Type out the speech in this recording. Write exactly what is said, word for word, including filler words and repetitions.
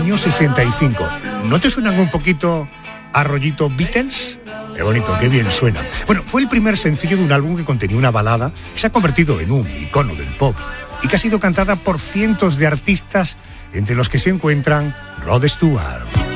año sesenta y cinco. ¿No te suenan un poquito a rollito Beatles? Qué bonito, qué bien suena. Bueno, fue el primer sencillo de un álbum que contenía una balada que se ha convertido en un icono del pop y que ha sido cantada por cientos de artistas, entre los que se encuentran Rod Stewart.